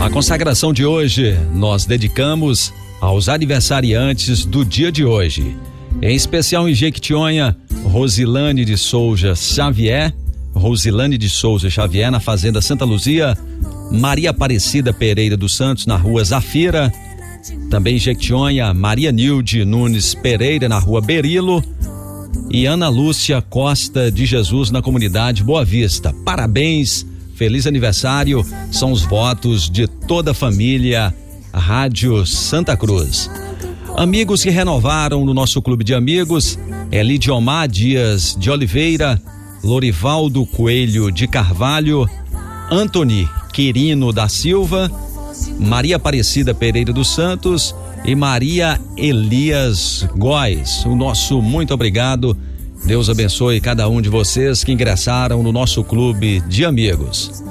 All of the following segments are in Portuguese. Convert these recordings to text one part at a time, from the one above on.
A consagração de hoje nós dedicamos aos aniversariantes do dia de hoje. Em especial em Jequitinhonha, Rosilane de Souza Xavier, na Fazenda Santa Luzia, Maria Aparecida Pereira dos Santos, na Rua Zafira. Também em Jequitinhonha, Maria Nilde Nunes Pereira, na Rua Berilo. E Ana Lúcia Costa de Jesus, na comunidade Boa Vista. Parabéns, feliz aniversário, são os votos de toda a família Rádio Santa Cruz. Amigos que renovaram no nosso clube de amigos, Lidiomar Dias de Oliveira, Lorivaldo Coelho de Carvalho, Antony Quirino da Silva, Maria Aparecida Pereira dos Santos e Maria Elias Góes. O nosso muito obrigado. Deus abençoe cada um de vocês que ingressaram no nosso clube de amigos.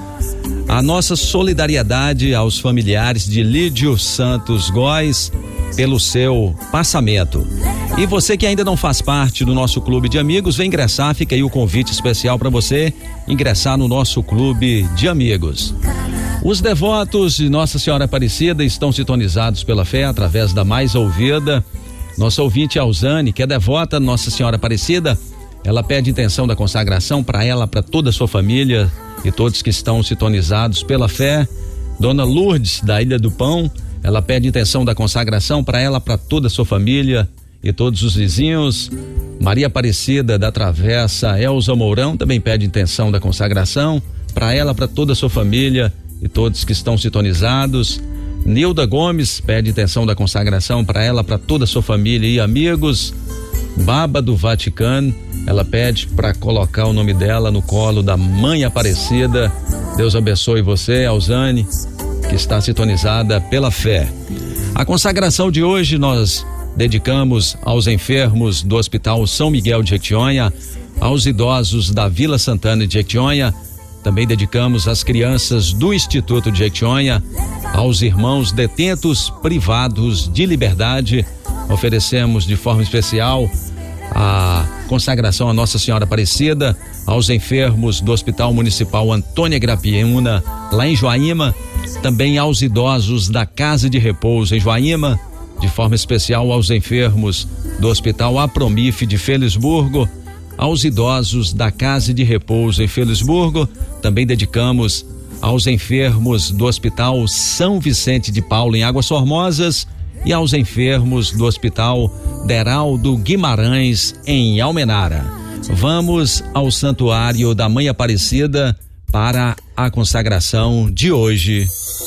A nossa solidariedade aos familiares de Lídio Santos Góes pelo seu passamento. E você que ainda não faz parte do nosso clube de amigos, vem ingressar, fica aí o convite especial para você ingressar no nosso clube de amigos. Os devotos de Nossa Senhora Aparecida estão sintonizados pela fé através da mais ouvida. Nossa ouvinte Alzane, que é devota Nossa Senhora Aparecida, ela pede intenção da consagração para ela, para toda a sua família e todos que estão sintonizados pela fé. Dona Lourdes, da Ilha do Pão, ela pede intenção da consagração para ela, para toda a sua família e todos os vizinhos. Maria Aparecida da Travessa, Elza Mourão, também pede intenção da consagração para ela, para toda a sua família e todos que estão sintonizados. Nilda Gomes pede intenção da consagração para ela, para toda a sua família e amigos. Baba do Vaticano, ela pede para colocar o nome dela no colo da Mãe Aparecida. Deus abençoe você, Alzane, que está sintonizada pela fé. A consagração de hoje nós dedicamos aos enfermos do Hospital São Miguel de Jequitinhonha, aos idosos da Vila Santana de Jequitinhonha. Também dedicamos às crianças do Instituto de Jequitinhonha, aos irmãos detentos privados de liberdade. Oferecemos de forma especial a consagração a Nossa Senhora Aparecida, aos enfermos do Hospital Municipal Antônia Grapiúna, lá em Joaíma, também aos idosos da Casa de Repouso em Joaíma, de forma especial aos enfermos do Hospital Apromif de Felisburgo, aos idosos da Casa de Repouso em Felisburgo. Também dedicamos aos enfermos do Hospital São Vicente de Paulo em Águas Formosas e aos enfermos do Hospital Deraldo Guimarães em Almenara. Vamos ao Santuário da Mãe Aparecida para a consagração de hoje.